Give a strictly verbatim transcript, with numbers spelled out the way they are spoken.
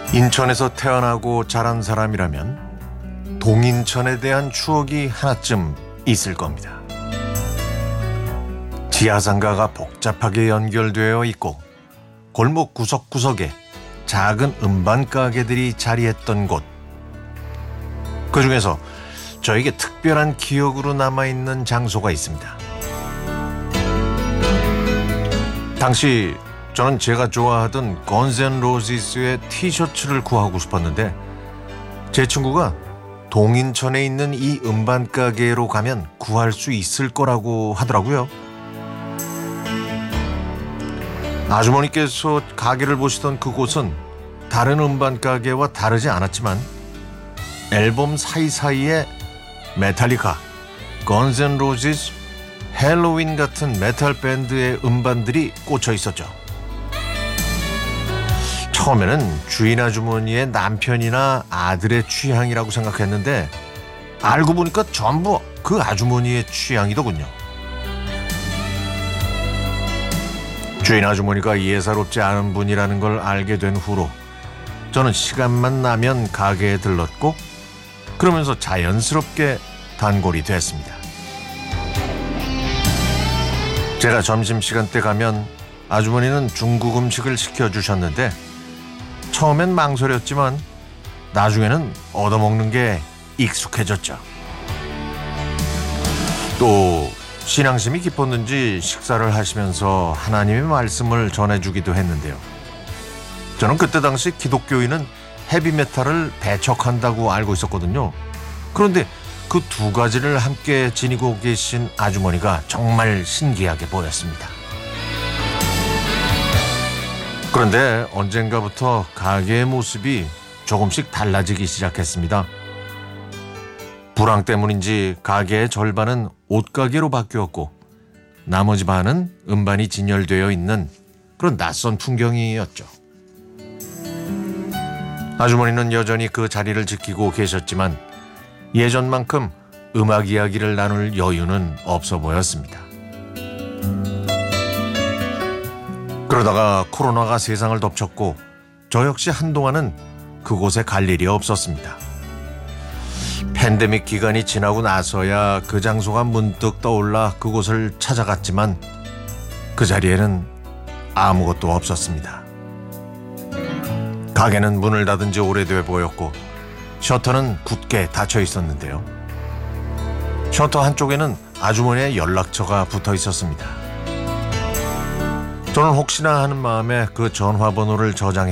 인천에서 태어나고 자란 사람이라면 동인천에 대한 추억이 하나쯤 있을 겁니다. 지하상가가 복잡하게 연결되어 있고 골목 구석구석에 작은 음반 가게들이 자리했던 곳. 그 중에서 저에게 특별한 기억으로 남아있는 장소가 있습니다. 당시 저는 제가 좋아하던 건즈 앤 로지스의 티셔츠를 구하고 싶었는데 제 친구가 동인천에 있는 이 음반 가게로 가면 구할 수 있을 거라고 하더라고요. 아주머니께서 가게를 보시던 그곳은 다른 음반 가게와 다르지 않았지만 앨범 사이사이에 메탈리카, 건즈 앤 로지스, 헬로윈 같은 메탈 밴드의 음반들이 꽂혀 있었죠. 처음에는 주인 아주머니의 남편이나 아들의 취향이라고 생각했는데 알고 보니까 전부 그 아주머니의 취향이더군요. 주인 아주머니가 예사롭지 않은 분이라는 걸 알게 된 후로 저는 시간만 나면 가게에 들렀고 그러면서 자연스럽게 단골이 됐습니다. 제가 점심시간 때 가면 아주머니는 중국 음식을 시켜주셨는데 처음엔 망설였지만 나중에는 얻어먹는 게 익숙해졌죠. 또 신앙심이 깊었는지 식사를 하시면서 하나님의 말씀을 전해주기도 했는데요. 저는 그때 당시 기독교인은 헤비메탈을 배척한다고 알고 있었거든요. 그런데 그 두 가지를 함께 지니고 계신 아주머니가 정말 신기하게 보였습니다. 그런데 언젠가부터 가게의 모습이 조금씩 달라지기 시작했습니다. 불황 때문인지 가게의 절반은 옷가게로 바뀌었고 나머지 반은 음반이 진열되어 있는 그런 낯선 풍경이었죠. 아주머니는 여전히 그 자리를 지키고 계셨지만 예전만큼 음악 이야기를 나눌 여유는 없어 보였습니다. 그러다가 코로나가 세상을 덮쳤고 저 역시 한동안은 그곳에 갈 일이 없었습니다. 팬데믹 기간이 지나고 나서야 그 장소가 문득 떠올라 그곳을 찾아갔지만 그 자리에는 아무것도 없었습니다. 가게는 문을 닫은 지 오래돼 보였고 셔터는 굳게 닫혀 있었는데요. 셔터 한쪽에는 아주머니의 연락처가 붙어 있었습니다. 저는 혹시나 하는 마음에 그 전화번호를 저장해